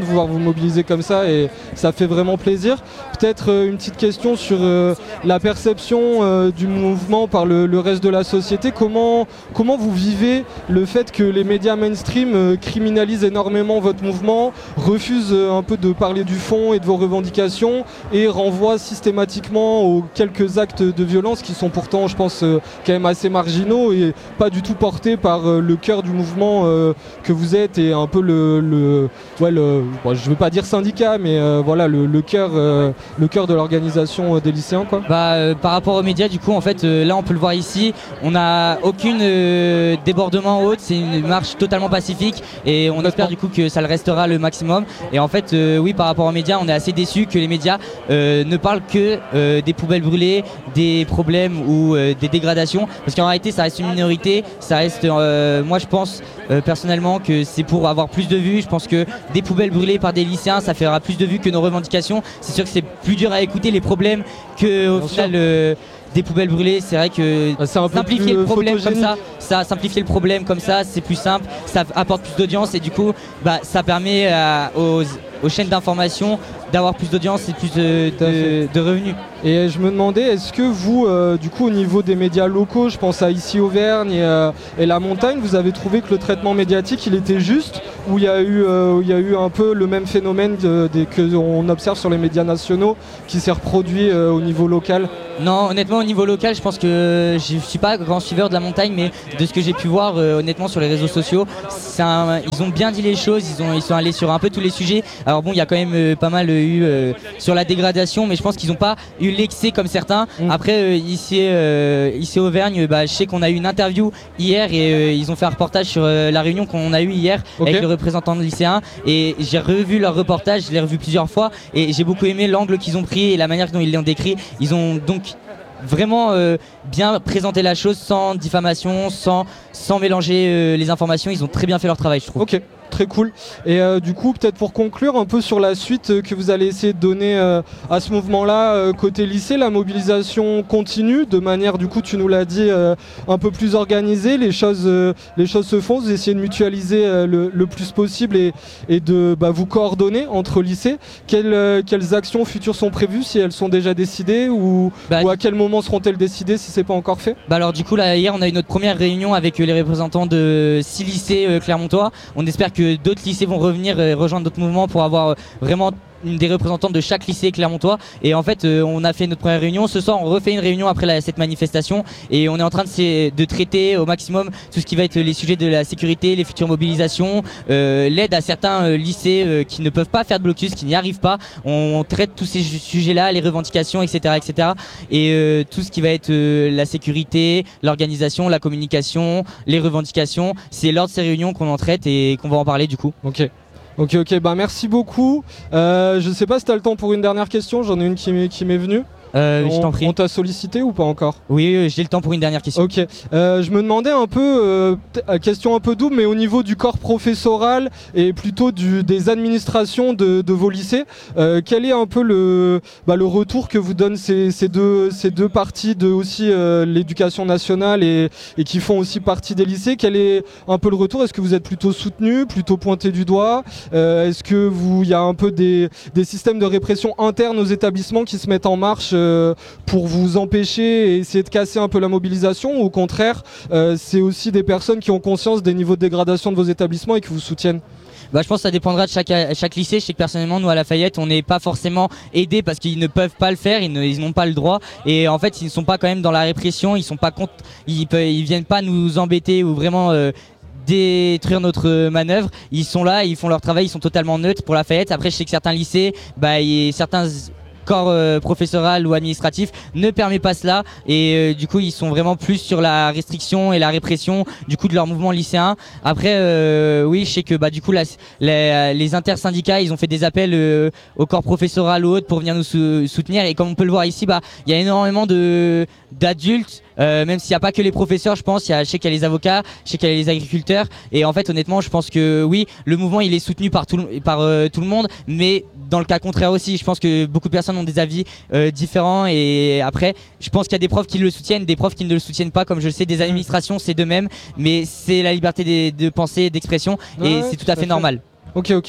de voir vous mobiliser comme ça et ça fait vraiment plaisir. Peut-être euh, une petite question sur euh, la perception euh, du mouvement par le, le reste de la société. Comment, comment vous vivez le fait que les médias mainstream euh, criminalisent énormément votre mouvement, refusent euh, un peu de parler du fond et de vos revendications et renvoient systématiquement aux quelques actes de violence qui sont pourtant, je pense, euh, quand même assez marginaux et pas du tout portés par euh, le cœur du mouvement euh, que vous êtes et un peu le, le, ouais, le bon, je veux pas dire syndicat, mais euh, voilà le, le cœur euh, le cœur de l'organisation euh, des lycéens, quoi. Bah, euh, par rapport aux médias, du coup, en fait, euh, là, on peut le voir ici, on n'a aucune euh, débordement haute, c'est une marche totalement pacifique et on espère du coup que ça le restera le maximum. Et en fait, euh, oui, par rapport aux médias, on est assez déçus que les médias euh, ne parlent que euh, des poubelles brûlées, des problèmes ou euh, des dégradations, parce qu'en réalité, ça reste une minorité, ça reste, euh, moi, je pense euh, personnellement que c'est pour avoir plus de vues. Je pense que des poubelles brûlées par des lycéens, ça fera plus de vues que nos revendications. C'est sûr que c'est plus dur à écouter les problèmes que au final euh, des poubelles brûlées. C'est vrai que bah, c'est un peu simplifier le problème comme ça, photogénique. ça simplifier le problème comme ça, c'est plus simple, ça apporte plus d'audience et du coup, bah, ça permet à, aux, aux chaînes d'information d'avoir plus d'audience et plus de, de, de revenus. Et je me demandais, est-ce que vous, euh, du coup, au niveau des médias locaux, je pense à ici Auvergne et, euh, et la montagne, vous avez trouvé que le traitement médiatique, il était juste, ou il y a eu, euh, il y a eu un peu le même phénomène de, de, que on observe sur les médias nationaux qui s'est reproduit euh, au niveau local? Non, honnêtement, au niveau local, je pense que je suis pas grand suiveur de la montagne, mais de ce que j'ai pu voir, euh, honnêtement, sur les réseaux sociaux, c'est un, ils ont bien dit les choses, ils, ont, ils sont allés sur un peu tous les sujets. Alors bon, il y a quand même euh, pas mal eu euh, sur la dégradation, mais je pense qu'ils n'ont pas eu l'excès comme certains. Mmh. Après, euh, ici, euh, ici Auvergne, bah, je sais qu'on a eu une interview hier et euh, ils ont fait un reportage sur euh, la réunion qu'on a eue hier okay. avec le représentant de lycéens. Et j'ai revu leur reportage, je l'ai revu plusieurs fois et j'ai beaucoup aimé l'angle qu'ils ont pris et la manière dont ils l'ont décrit. Ils ont donc vraiment euh, bien présenté la chose sans diffamation, sans, sans mélanger euh, les informations. Ils ont très bien fait leur travail, je trouve. Ok. Très cool. Et euh, du coup, peut-être pour conclure un peu sur la suite euh, que vous allez essayer de donner euh, à ce mouvement-là euh, côté lycée, la mobilisation continue de manière, du coup, tu nous l'as dit, euh, un peu plus organisée. Les choses, euh, les choses se font. Vous essayez de mutualiser euh, le, le plus possible et, et de bah, vous coordonner entre lycées. Quelles, euh, quelles actions futures sont prévues, si elles sont déjà décidées ou, bah, ou à quel moment seront-elles décidées si c'est pas encore fait? Bah alors du coup, là, hier, on a eu notre première réunion avec euh, les représentants de six lycées euh, clermontois. On espère que d'autres lycées vont revenir et rejoindre notre mouvement pour avoir vraiment une des représentantes de chaque lycée clermontois. Et en fait, euh, on a fait notre première réunion. Ce soir, on refait une réunion après la, cette manifestation et on est en train de, de traiter au maximum tout ce qui va être les sujets de la sécurité, les futures mobilisations, euh, l'aide à certains euh, lycées euh, qui ne peuvent pas faire de blocus, qui n'y arrivent pas. On, on traite tous ces sujets-là, les revendications, et cetera, et cetera. Et euh, tout ce qui va être euh, la sécurité, l'organisation, la communication, les revendications, c'est lors de ces réunions qu'on en traite et qu'on va en parler du coup. Ok. Ok, ok, bah merci beaucoup. Euh, je sais pas si tu as le temps pour une dernière question, j'en ai une qui m'est, qui m'est venue. Euh, on, je t'en prie. On t'a sollicité ou pas encore? Oui, j'ai le temps pour une dernière question. Ok. Euh, je me demandais un peu, euh, question un peu double, mais au niveau du corps professoral et plutôt du, des administrations de, de vos lycées, euh, quel est un peu le, bah, le retour que vous donnent ces, ces, deux, ces deux parties de aussi euh, l'éducation nationale et, et qui font aussi partie des lycées? Quel est un peu le retour? Est-ce que vous êtes plutôt soutenu, plutôt pointé du doigt? euh, Est-ce que vous, il y a un peu des, des systèmes de répression internes aux établissements qui se mettent en marche pour vous empêcher et essayer de casser un peu la mobilisation, ou au contraire euh, c'est aussi des personnes qui ont conscience des niveaux de dégradation de vos établissements et qui vous soutiennent? Bah, je pense que ça dépendra de chaque, chaque lycée. Je sais que personnellement, nous à Lafayette, on n'est pas forcément aidés parce qu'ils ne peuvent pas le faire, ils, ne, ils n'ont pas le droit. Et en fait, ils ne sont pas quand même dans la répression, ils sont pas contre, ils, peuvent, ils viennent pas nous embêter ou vraiment euh, détruire notre manœuvre. Ils sont là, ils font leur travail, ils sont totalement neutres pour Lafayette. Après, je sais que certains lycées, bah, y, certains corps euh, professoral ou administratif ne permet pas cela et euh, du coup ils sont vraiment plus sur la restriction et la répression du coup de leur mouvement lycéen. Après euh, oui, je sais que bah du coup la, la, les intersyndicats ils ont fait des appels euh, au corps professoral ou autres pour venir nous sou- soutenir et comme on peut le voir ici, bah il y a énormément de d'adultes. Euh, même s'il n'y a pas que les professeurs, je pense, il y a, je sais qu'il y a les avocats, je sais qu'il y a les agriculteurs et en fait honnêtement je pense que oui, le mouvement il est soutenu par tout, par, euh, tout le monde, mais dans le cas contraire aussi, je pense que beaucoup de personnes ont des avis euh, différents et après je pense qu'il y a des profs qui le soutiennent, des profs qui ne le soutiennent pas, comme je le sais des administrations c'est de même, mais c'est la liberté des, de pensée et d'expression et ouais, c'est tout, tout à fait, fait normal. Ok, ok.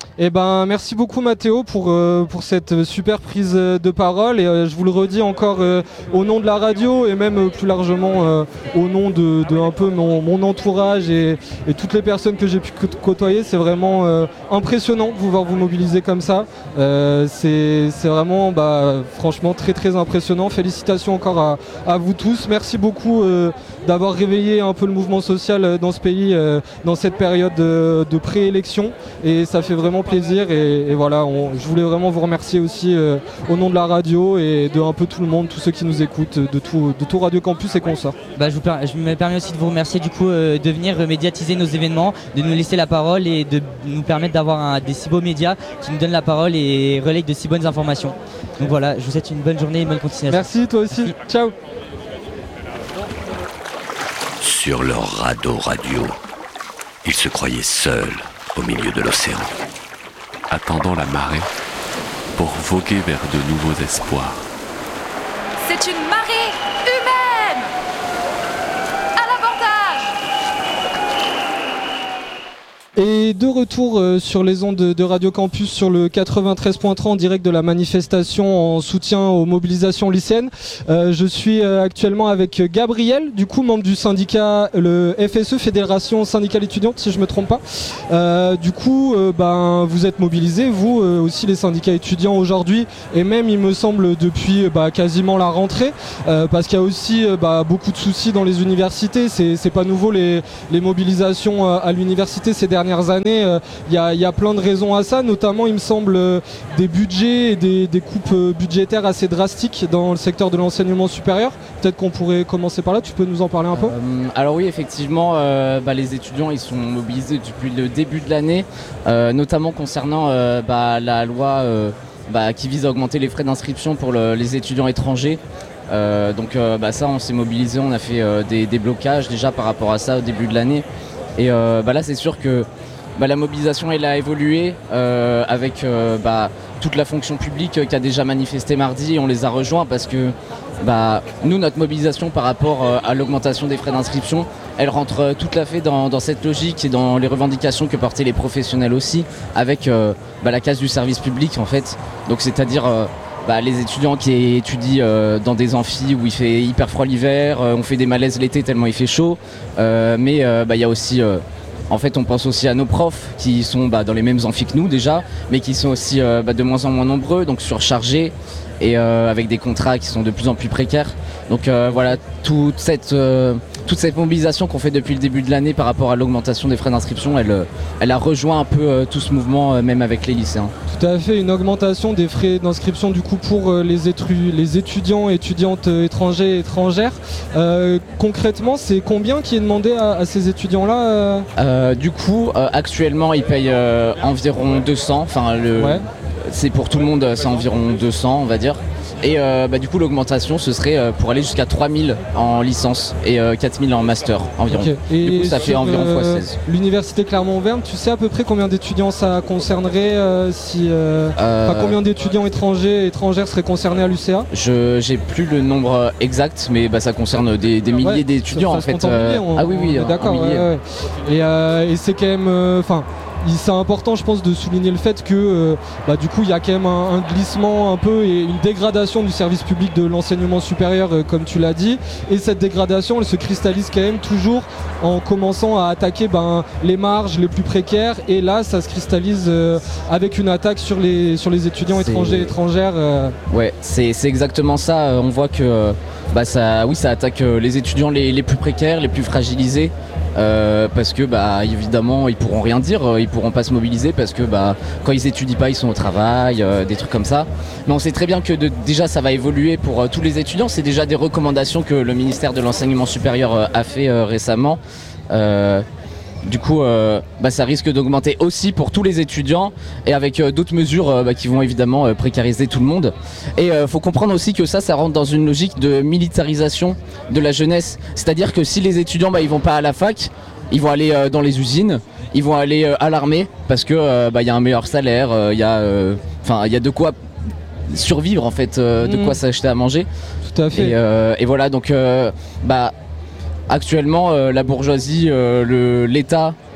Eh ben, merci beaucoup Mathéo pour, euh, pour cette super prise de parole et euh, je vous le redis encore euh, au nom de la radio et même euh, plus largement euh, au nom de, de un peu mon, mon entourage et, et toutes les personnes que j'ai pu côtoyer. C'est vraiment euh, impressionnant de vous voir vous mobiliser comme ça. Euh, c'est, c'est vraiment bah, franchement très très impressionnant. Félicitations encore à, à vous tous. Merci beaucoup euh, d'avoir réveillé un peu le mouvement social dans ce pays euh, dans cette période de, de préélection et ça fait vraiment plaisir et, et voilà, on, je voulais vraiment vous remercier aussi euh, au nom de la radio et de un peu tout le monde, tous ceux qui nous écoutent, de tout, de tout Radio Campus et consorts. Bah, je, vous, je me permets aussi de vous remercier du coup euh, de venir médiatiser nos événements, de nous laisser la parole et de nous permettre d'avoir un, des si beaux médias qui nous donnent la parole et relayent de si bonnes informations. Donc voilà, je vous souhaite une bonne journée et une bonne continuation. Merci, toi aussi. Merci. Ciao. Sur leur radeau radio, ils se croyaient seuls au milieu de l'océan, attendant la marée pour voguer vers de nouveaux espoirs. C'est une marée humaine! À l'abordage! Et de retour euh, sur les ondes de, de Radio Campus sur le quatre-vingt-treize point trois en direct de la manifestation en soutien aux mobilisations lycéennes. Euh, je suis euh, actuellement avec Gabriel, du coup membre du syndicat, le F S E, Fédération Syndicale Étudiante si je ne me trompe pas. Euh, du coup, euh, ben, vous êtes mobilisés, vous euh, aussi les syndicats étudiants aujourd'hui et même il me semble depuis bah, quasiment la rentrée euh, parce qu'il y a aussi euh, bah, beaucoup de soucis dans les universités. C'est, c'est pas nouveau les, les mobilisations euh, à l'université ces dernières années, il euh, y, y a plein de raisons à ça, notamment il me semble euh, des budgets et des, des coupes euh, budgétaires assez drastiques dans le secteur de l'enseignement supérieur. Peut-être qu'on pourrait commencer par là, tu peux nous en parler un peu euh, Alors oui, effectivement, euh, bah, les étudiants ils sont mobilisés depuis le début de l'année, euh, notamment concernant euh, bah, la loi euh, bah, qui vise à augmenter les frais d'inscription pour le, les étudiants étrangers. Euh, donc euh, bah, ça on s'est mobilisé, on a fait euh, des, des blocages déjà par rapport à ça au début de l'année. Et euh, bah là c'est sûr que bah, la mobilisation elle a évolué euh, avec euh, bah, toute la fonction publique euh, qui a déjà manifesté mardi. On les a rejoints parce que bah, nous notre mobilisation par rapport euh, à l'augmentation des frais d'inscription elle rentre euh, tout à fait dans, dans cette logique et dans les revendications que portaient les professionnels aussi avec euh, bah, la casse du service public en fait. Donc c'est-à-dire euh, Bah, les étudiants qui étudient euh, dans des amphis où il fait hyper froid l'hiver, euh, on fait des malaises l'été tellement il fait chaud, euh, mais il euh, bah, y a aussi, euh, en fait on pense aussi à nos profs qui sont bah, dans les mêmes amphis que nous déjà, mais qui sont aussi euh, bah, de moins en moins nombreux, donc surchargés et euh, avec des contrats qui sont de plus en plus précaires. Donc euh, voilà, toute cette, euh, toute cette mobilisation qu'on fait depuis le début de l'année par rapport à l'augmentation des frais d'inscription, elle, euh, elle a rejoint un peu euh, tout ce mouvement, euh, même avec les lycéens. Tout à fait, une augmentation des frais d'inscription du coup pour euh, les, étru- les étudiants et étudiantes euh, étrangers et étrangères. Euh, concrètement, c'est combien qui est demandé à, à ces étudiants-là euh euh, Du coup, euh, actuellement, ils payent euh, environ deux cents. Enfin, le, ouais. C'est pour tout le monde, c'est environ deux cents, on va dire. Et euh, bah, du coup l'augmentation ce serait euh, pour aller jusqu'à trois mille en licence et euh, quatre mille en master environ. Okay. Et du coup ça fait environ euh, fois seize. L'université Clermont-Auvergne, tu sais à peu près combien d'étudiants ça concernerait euh, si, euh, euh, combien d'étudiants étrangers et étrangères seraient concernés à l'U C A? Je j'ai plus le nombre exact mais bah, ça concerne des, des milliers ouais, d'étudiants en fait. En milliers, on, ah oui oui, d'accord. Ouais, ouais. Et, euh, et c'est quand même enfin euh, c'est important je pense de souligner le fait que euh, bah, du coup il y a quand même un, un glissement un peu et une dégradation du service public de l'enseignement supérieur euh, comme tu l'as dit, et cette dégradation elle se cristallise quand même toujours en commençant à attaquer ben, les marges les plus précaires, et là ça se cristallise euh, avec une attaque sur les, sur les étudiants c'est... étrangers et étrangères euh... Ouais c'est, c'est exactement ça, on voit que euh, bah, ça, oui, ça attaque euh, les étudiants les, les plus précaires, les plus fragilisés. Euh, parce que bah évidemment ils pourront rien dire, ils pourront pas se mobiliser parce que bah quand ils étudient pas ils sont au travail, euh, des trucs comme ça. Mais on sait très bien que de, déjà ça va évoluer pour euh, tous les étudiants, c'est déjà des recommandations que le ministère de l'enseignement supérieur euh, a fait euh, récemment. Euh, Du coup, euh, bah, ça risque d'augmenter aussi pour tous les étudiants et avec euh, d'autres mesures euh, bah, qui vont évidemment euh, précariser tout le monde. Et il euh, faut comprendre aussi que ça, ça rentre dans une logique de militarisation de la jeunesse. C'est-à-dire que si les étudiants, bah, ils vont pas à la fac, ils vont aller euh, dans les usines, ils vont aller euh, à l'armée parce que euh, bah, y a un meilleur salaire, il euh, y a, enfin, euh, il y a de quoi survivre en fait, euh, mmh. de quoi s'acheter à manger. Tout à fait. Et, euh, et voilà, donc, euh, bah. Actuellement, euh, la bourgeoisie, euh, le, l'État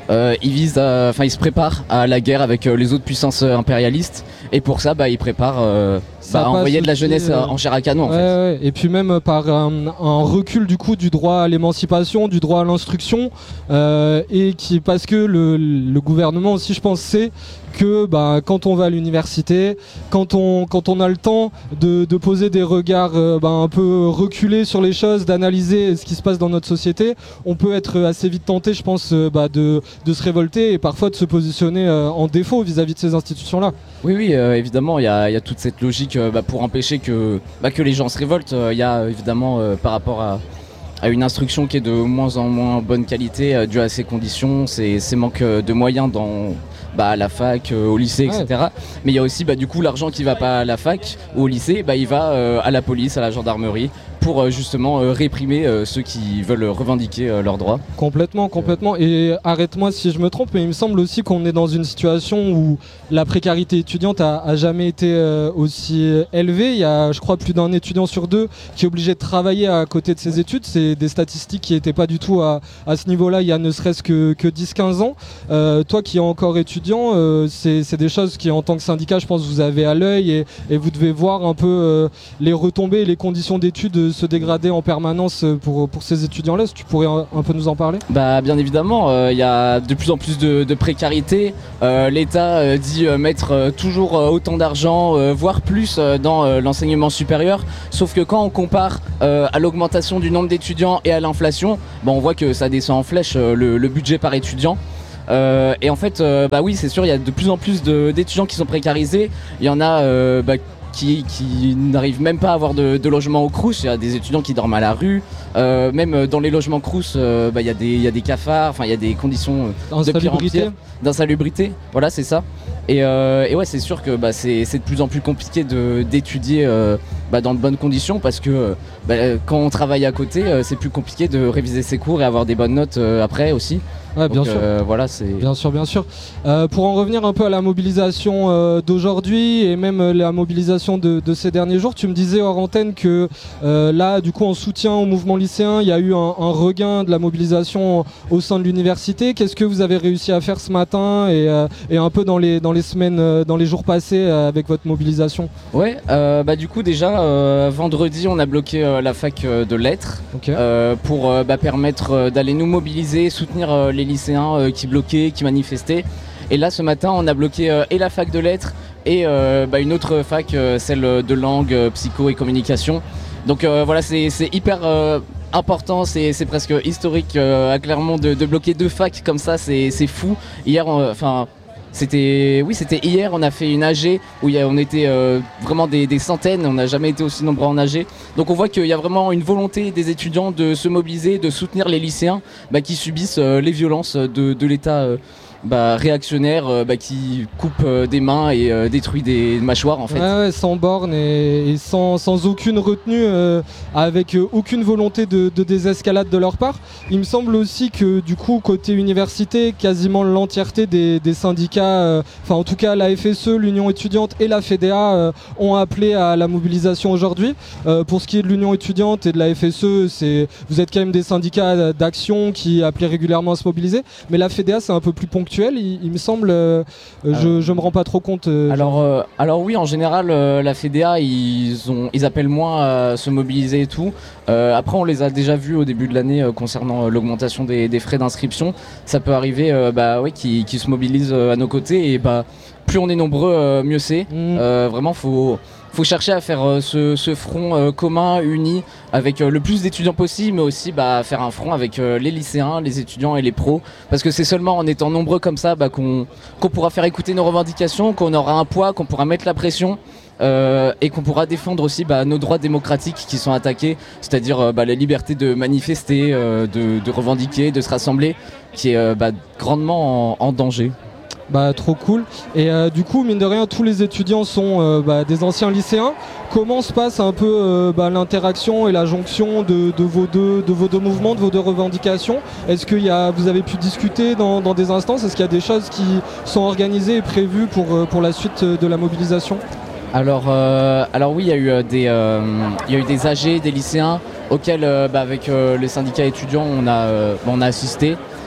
euh, ils visent, enfin ils se préparent à la guerre avec euh, les autres puissances euh, impérialistes, et pour ça, bah, ils préparent euh, bah, à envoyer de la jeunesse euh, en chair à canon. En ouais, fait. Ouais. Et puis même par un, un recul du coup du droit à l'émancipation, du droit à l'instruction, euh, et qui parce que le, le gouvernement aussi, je pense, sait que bah, quand on va à l'université, quand on, quand on a le temps de, de poser des regards euh, bah, un peu reculés sur les choses, d'analyser ce qui se passe dans notre société, on peut être assez vite tenté, je pense, euh, bah, de, de se révolter et parfois de se positionner euh, en défaut vis-à-vis de ces institutions-là. Oui, oui, euh, évidemment, il y, y a toute cette logique euh, bah, pour empêcher que, bah, que les gens se révoltent. Il euh, y a évidemment euh, par rapport à, à une instruction qui est de moins en moins bonne qualité euh, due à ces conditions, ces, ces manques de moyens dans... Bah, à la fac, euh, au lycée, et cetera. Ouais. Mais il y a aussi bah, du coup l'argent qui va pas à la fac ou au lycée, bah, il va euh, à la police, à la gendarmerie, pour euh, justement euh, réprimer euh, ceux qui veulent revendiquer euh, leurs droits. Complètement, complètement. Et arrête-moi si je me trompe, mais il me semble aussi qu'on est dans une situation où la précarité étudiante a, a jamais été euh, aussi élevée. Il y a, je crois, plus d'un étudiant sur deux qui est obligé de travailler à côté de ses études. C'est des statistiques qui n'étaient pas du tout à, à ce niveau-là il y a ne serait-ce que, que dix quinze ans. Euh, toi qui es encore étudiant, Euh, c'est, c'est des choses qui en tant que syndicat je pense vous avez à l'œil et, et vous devez voir un peu euh, les retombées et les conditions d'études euh, se dégrader en permanence pour, pour ces étudiants là. Est-ce que tu pourrais un, un peu nous en parler? Bah bien évidemment, il euh, y a de plus en plus de, de précarité, euh, l'État euh, dit euh, mettre euh, toujours euh, autant d'argent, euh, voire plus euh, dans euh, l'enseignement supérieur, sauf que quand on compare euh, à l'augmentation du nombre d'étudiants et à l'inflation, bah, on voit que ça descend en flèche euh, le, le budget par étudiant. Euh, et en fait, euh, bah oui, c'est sûr, il y a de plus en plus de, d'étudiants qui sont précarisés. Il y en a euh, bah, qui, qui n'arrivent même pas à avoir de, de logement au Crous. Il y a des étudiants qui dorment à la rue. Euh, même dans les logements Crous, euh, bah, il y a des, il y a des cafards. Enfin, il y a des conditions de pire en pire, d'insalubrité. Voilà, c'est ça. Et, euh, et ouais, c'est sûr que bah, c'est, c'est de plus en plus compliqué de, d'étudier euh, bah, dans de bonnes conditions parce que bah, quand on travaille à côté, euh, c'est plus compliqué de réviser ses cours et avoir des bonnes notes euh, après aussi. Ouais, bien Donc, sûr. Euh, voilà, c'est... Bien sûr, bien sûr. Euh, pour en revenir un peu à la mobilisation euh, d'aujourd'hui et même euh, la mobilisation de, de ces derniers jours, tu me disais hors antenne que euh, là, du coup, en soutien au mouvement lycéen, il y a eu un, un regain de la mobilisation au sein de l'université. Qu'est-ce que vous avez réussi à faire ce matin et, euh, et un peu dans les, dans les semaines, euh, dans les jours passés euh, avec votre mobilisation? Ouais, euh, bah du coup déjà euh, vendredi on a bloqué euh, la fac euh, de lettres okay. euh, pour euh, bah, permettre euh, d'aller nous mobiliser, soutenir euh, les lycéens euh, qui bloquaient, qui manifestaient. Et là ce matin on a bloqué euh, et la fac de lettres et euh, bah, une autre fac, euh, celle de langue, euh, psycho et communication. Donc euh, voilà, c'est, c'est hyper euh, important, c'est, c'est presque historique euh, à Clermont de, de bloquer deux facs comme ça, c'est, c'est fou. Hier, enfin... Euh, C'était, oui, c'était hier, on a fait une A G où y a, on était euh, vraiment des, des centaines, on n'a jamais été aussi nombreux en A G. Donc on voit qu'il y a vraiment une volonté des étudiants de se mobiliser, de soutenir les lycéens bah, qui subissent euh, les violences de, de l'État euh, bah, réactionnaire euh, bah, qui coupe euh, des mains et euh, détruit des mâchoires en fait. Ouais, ouais, sans borne et, et sans, sans aucune retenue, euh, avec euh, aucune volonté de, de désescalade de leur part. Il me semble aussi que du coup côté université, quasiment l'entièreté des, des syndicats, enfin euh, en tout cas la F S E, l'Union étudiante et la F E D A euh, ont appelé à la mobilisation aujourd'hui. Euh, pour ce qui est de l'Union étudiante et de la F S E, c'est, vous êtes quand même des syndicats d'action qui appelaient régulièrement à se mobiliser, mais la F E D A c'est un peu plus ponctuel. Il, il me semble, euh, je, je me rends pas trop compte. Euh, alors, euh, alors oui, en général, euh, la F E D A, ils, ont, ils appellent moins à se mobiliser et tout. Euh, après, on les a déjà vus au début de l'année euh, concernant euh, l'augmentation des, des frais d'inscription. Ça peut arriver, euh, bah oui, qu'ils qui se mobilisent euh, à nos côtés et bah plus on est nombreux, euh, mieux c'est. Mmh. Euh, vraiment, faut. faut chercher à faire euh, ce, ce front euh, commun, uni, avec euh, le plus d'étudiants possible, mais aussi bah, faire un front avec euh, les lycéens, les étudiants et les pros. Parce que c'est seulement en étant nombreux comme ça bah, qu'on, qu'on pourra faire écouter nos revendications, qu'on aura un poids, qu'on pourra mettre la pression. Euh, et qu'on pourra défendre aussi bah, nos droits démocratiques qui sont attaqués, c'est-à-dire euh, bah, la liberté de manifester, euh, de, de revendiquer, de se rassembler, qui est euh, bah, grandement en, en danger. Bah trop cool. Et euh, du coup mine de rien tous les étudiants sont euh, bah, des anciens lycéens. Comment se passe un peu euh, bah, l'interaction et la jonction de, de, vos deux, de vos deux mouvements, de vos deux revendications? Est-ce que y a, vous avez pu discuter dans, dans des instances? Est-ce qu'il y a des choses qui sont organisées et prévues pour, pour la suite de la mobilisation? Alors, euh, alors oui, il y a eu euh, des, euh, il y a eu des A G, des lycéens auxquels, euh, bah, avec euh, les syndicats étudiants, on a, euh, on a assisté.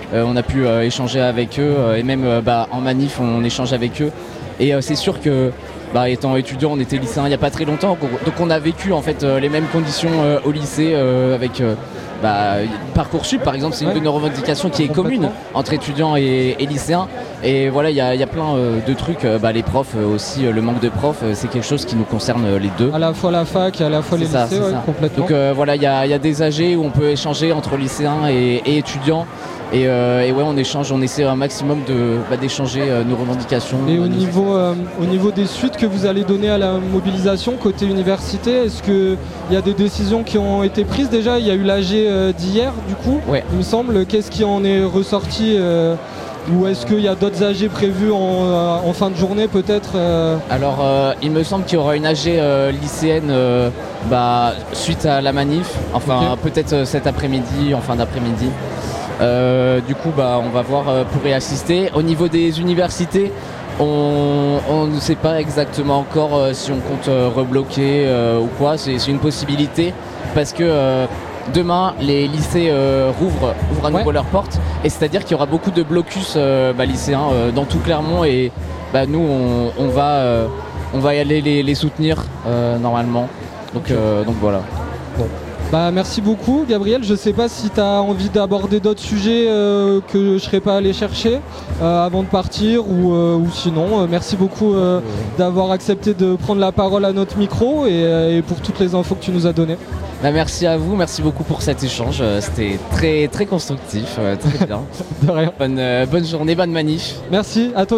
euh, on a pu euh, échanger avec eux euh, et même euh, bah, en manif on échange avec eux. Et euh, c'est sûr que bah, étant étudiant, on était lycéen il n'y a pas très longtemps, donc on a vécu en fait euh, les mêmes conditions euh, au lycée euh, avec euh, bah, Parcoursup par exemple, c'est une Ouais. de nos revendications qui est commune entre étudiants et, et lycéens. Et voilà, il y, y a plein euh, de trucs, euh, bah, les profs euh, aussi, euh, le manque de profs, euh, c'est quelque chose qui nous concerne euh, les deux. À la fois la fac et à la fois C'est les ça, lycées, c'est ouais, ça. complètement. Donc euh, voilà, il y, a- il y a des A G où on peut échanger entre lycéens et, et étudiants. Et, euh, et ouais, on échange, on essaie un maximum de, bah, d'échanger euh, nos revendications. Et au nos- niveau, euh, au niveau des suites que vous allez donner à la mobilisation côté université, est-ce qu'il y a des décisions qui ont été prises déjà? Il y a eu l'A G euh, d'hier du coup, Ouais. il me semble. Qu'est-ce qui en est ressorti euh, ou est-ce qu'il y a d'autres A G prévus en, euh, en fin de journée peut-être euh Alors, euh, il me semble qu'il y aura une A G euh, lycéenne euh, bah, suite à la manif, enfin Ok. peut-être euh, cet après-midi, en fin d'après-midi. Euh, du coup, bah, on va voir euh, pour y assister. Au niveau des universités, on, on ne sait pas exactement encore euh, si on compte euh, rebloquer euh, ou quoi. C'est, c'est une possibilité parce que euh, demain, les lycées euh, rouvrent, ouvrent à nouveau Ouais. leurs portes. Et c'est-à-dire qu'il y aura beaucoup de blocus euh, bah, lycéens euh, dans tout Clermont. Et bah, nous, on, on va, euh, on va y aller les, les soutenir euh, normalement. Donc, euh, donc voilà. Bah, merci beaucoup Gabriel, je sais pas si tu as envie d'aborder d'autres sujets euh, que je serais pas allé chercher euh, avant de partir ou, euh, ou sinon. Euh, merci beaucoup euh, d'avoir accepté de prendre la parole à notre micro et, euh, et pour toutes les infos que tu nous as données. Bah, merci à vous, merci beaucoup pour cet échange. Euh, C'était très, très constructif, euh, très bien. De rien. Bonne, euh, bonne journée, bonne manif. Merci, à toi.